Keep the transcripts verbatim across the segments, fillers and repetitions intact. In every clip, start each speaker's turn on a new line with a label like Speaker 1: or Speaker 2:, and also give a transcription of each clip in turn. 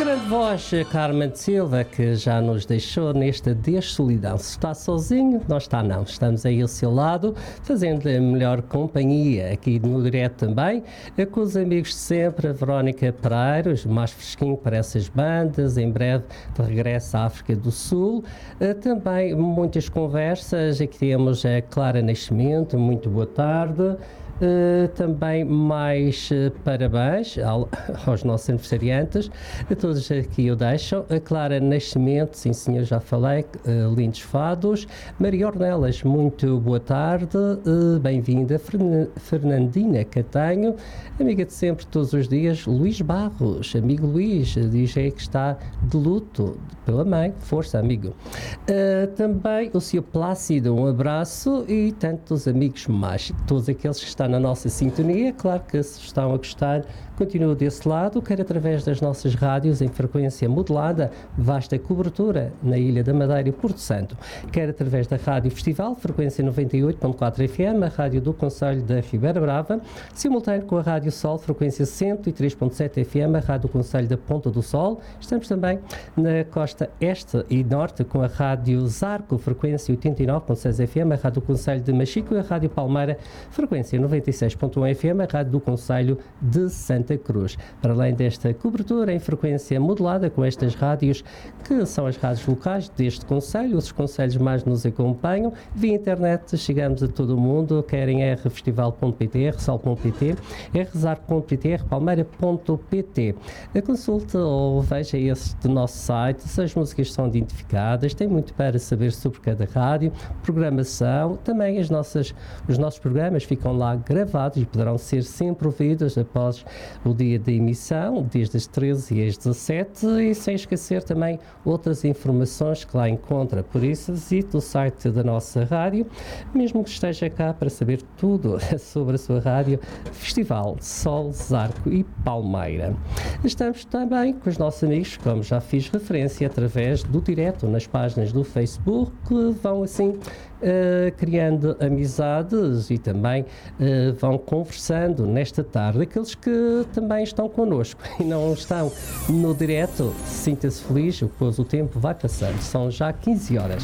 Speaker 1: Grande voz, Carmen de Silva, que já nos deixou nesta dessolidão. Se está sozinho, não está não. Estamos aí ao seu lado, fazendo-lhe a melhor companhia, aqui no direto também, com os amigos de sempre, a Verónica Pereira, mais fresquinho para essas bandas, em breve de regresso à África do Sul. Também muitas conversas, aqui temos a Clara Nascimento, muito boa tarde. Uh, também mais uh, parabéns ao, aos nossos aniversariantes, a todos aqui eu deixo. A Clara Nascimento, sim senhor, já falei, uh, lindos fados. Maria Ornelas, muito boa tarde, uh, bem-vinda. Fern- Fernandina Catanho, amiga de sempre, todos os dias. Luís Barros, amigo Luís, diz aí que está de luto pela mãe, força amigo. Uh, também o senhor Plácido, um abraço, e tantos amigos mais, todos aqueles que estão na nossa sintonia. Claro que se estão a gostar, continuam desse lado, quer através das nossas rádios em frequência modulada, vasta cobertura na Ilha da Madeira e Porto Santo, quer através da Rádio Festival, frequência noventa e oito ponto quatro F M, a rádio do Concelho da Ribeira Brava, simultâneo com a Rádio Sol, frequência cento e três ponto sete F M, a rádio do Concelho da Ponta do Sol. Estamos também na costa este e norte com a Rádio Zarco, frequência oitenta e nove ponto seis F M, a rádio do Concelho de Machico, e a Rádio Palmeira, frequência noventa e seis ponto um F M, a rádio do Concelho de Santa Cruz. Para além desta cobertura em frequência modulada com estas rádios, que são as rádios locais deste concelho, os concelhos mais nos acompanham, via internet chegamos a todo o mundo, querem r festival ponto p t, r sol ponto p t, r zarco ponto p t, r palmeira ponto p t. A consulta ou veja este nosso site, se as músicas são identificadas, tem muito para saber sobre cada rádio, programação, também as nossas, os nossos programas ficam lá gravados e poderão ser sempre ouvidos após o dia da emissão, desde as treze e às dezassete, e sem esquecer também outras informações que lá encontra. Por isso, visite o site da nossa rádio, mesmo que esteja cá para saber tudo sobre a sua rádio, Festival Sol, Zarco e Palmeira. Estamos também com os nossos amigos, como já fiz referência, através do direto nas páginas do Facebook, que vão assim Uh, criando amizades e também uh, vão conversando nesta tarde. Aqueles que também estão connosco e não estão no direto, sinta-se feliz, pois o tempo vai passando. São já quinze horas.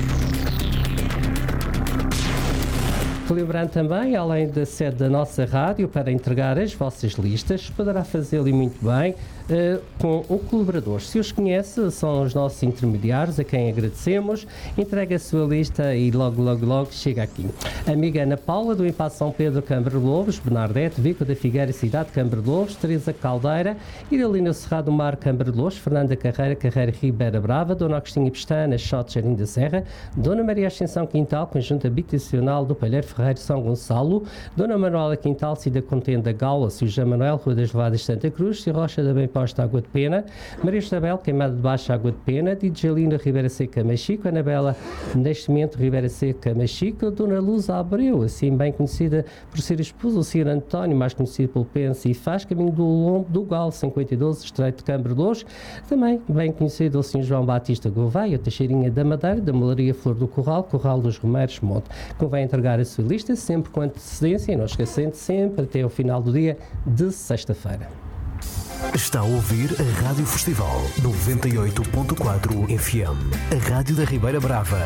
Speaker 1: Lembrando também, além da sede da nossa rádio, para entregar as vossas listas, poderá fazê-lo muito bem uh, com o colaborador. Se os conhece, são os nossos intermediários, a quem agradecemos. Entrega a sua lista e logo, logo, logo chega aqui. Amiga Ana Paula, do Impasse São Pedro, Câmara de Lobos, Bernardete, Vico da Figueira, Cidade, Câmara de Lobos, Teresa Caldeira, Iralina Cerrado Mar, Câmara de Lobos, Fernanda Carreira, Carreira Ribeira Brava, Dona Agostinha Pestana, Xote, Jardim da Serra, Dona Maria Ascensão Quintal, Conjunto Habitacional do Palheiro Ferreiro, São Gonçalo, Dona Manuela Quintal, Cida Contenda Gaula, Sr. José Manuel, Rua das Levadas, Santa Cruz, Sr. Rocha da Bem Posta, Água de Pena, Maria Isabel, Queimada de Baixo, Água de Pena, Didgelina, Ribeira Seca, Machico, Anabela Nascimento, Ribeira Seca, Machico, Dona Luz Abreu, assim bem conhecida por ser esposa do senhor António, mais conhecido pelo Pense e Faz, caminho do Lombo do Gal, cinquenta e doze, Estreito de Câmara de Lobos, também bem conhecido o senhor João Batista Gouveia, Teixeirinha da Madeira, da Malaria Flor do Corral, Corral dos Romeiros, Monte. Convém entregar a sua lista sempre com antecedência e não esquecendo sempre até ao final do dia de sexta-feira.
Speaker 2: Está a ouvir a Rádio Festival noventa e oito ponto quatro F M, a Rádio da Ribeira Brava.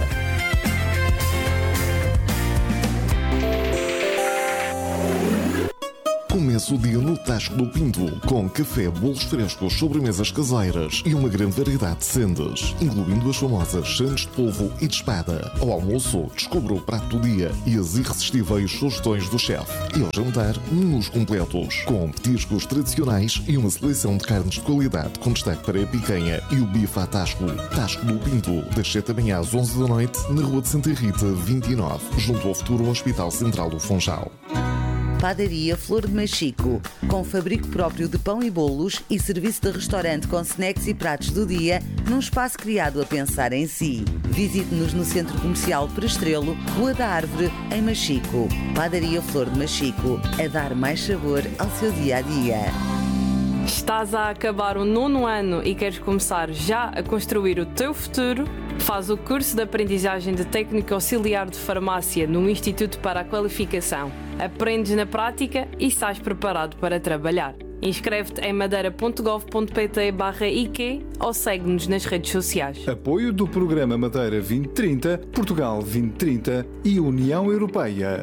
Speaker 3: Começa o dia no Tasco do Pinto, com café, bolos frescos, sobremesas caseiras e uma grande variedade de sendas, incluindo as famosas sandes de polvo e de espada. Ao almoço, descubra o prato do dia e as irresistíveis sugestões do chefe. E ao jantar, menus completos, com petiscos tradicionais e uma seleção de carnes de qualidade, com destaque para a picanha e o bife a Tasco. Tasco do Pinto, das sete da manhã às onze da noite, na Rua de Santa Rita, vinte e nove, junto ao futuro Hospital Central do Funchal.
Speaker 4: Padaria Flor de Machico, com fabrico próprio de pão e bolos e serviço de restaurante com snacks e pratos do dia, num espaço criado a pensar em si. Visite-nos no Centro Comercial Prestrelo, Rua da Árvore, em Machico. Padaria Flor de Machico, a dar mais sabor ao seu dia-a-dia.
Speaker 5: Estás a acabar o nono ano e queres começar já a construir o teu futuro? Faz o curso de aprendizagem de técnico auxiliar de farmácia no Instituto para a Qualificação. Aprendes na prática e estás preparado para trabalhar. Inscreve-te em madeira ponto gov ponto pt barra I Q ou segue-nos nas redes sociais.
Speaker 6: Apoio do Programa Madeira vinte trinta, Portugal vinte trinta e União Europeia.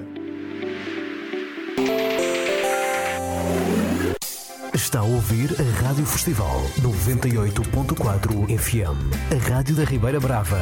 Speaker 2: Está a ouvir a Rádio Festival noventa e oito ponto quatro F M, a Rádio da Ribeira Brava.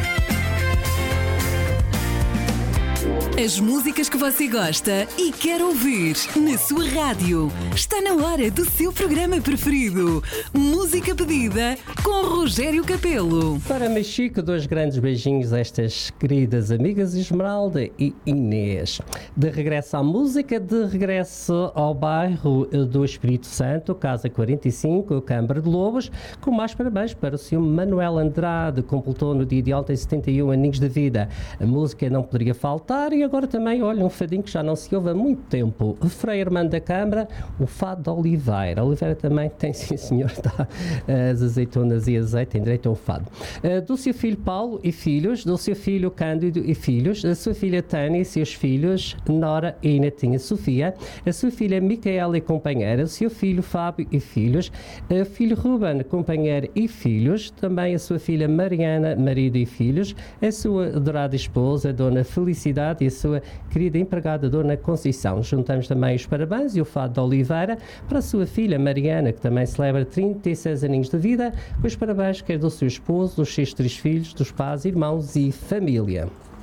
Speaker 7: As músicas que você gosta e quer ouvir na sua rádio. Está na hora do seu programa preferido. Música pedida com Rogério Capelo.
Speaker 1: Para Mexico, dois grandes beijinhos a estas queridas amigas Esmeralda e Inês. De regresso à música, de regresso ao bairro do Espírito Santo, Casa quarenta e cinco, Câmara de Lobos, com mais parabéns para o senhor Manuel Andrade, completou no dia de ontem setenta e um aninhos de vida. A música não poderia faltar e agora também, olha, um fadinho que já não se ouve há muito tempo. Frei Armando da Câmara, o fado de Oliveira. Oliveira também tem, sim senhor, tá, as azeitonas e azeite, tem direito ao fado. Uh, do seu filho Paulo e filhos, do seu filho Cândido e filhos, da sua filha Tânia e seus filhos, Nora e netinha Sofia, a sua filha Micaela e companheira, o seu filho Fábio e filhos, o filho Ruben, companheiro e filhos, também a sua filha Mariana, marido e filhos, a sua adorada esposa, Dona Felicidade, e a sua querida empregada Dona Conceição. Juntamos também os parabéns e o fado de Oliveira para a sua filha Mariana, que também celebra trinta e seis aninhos de vida, os parabéns quer do seu esposo, dos seus três filhos, dos pais, irmãos e família.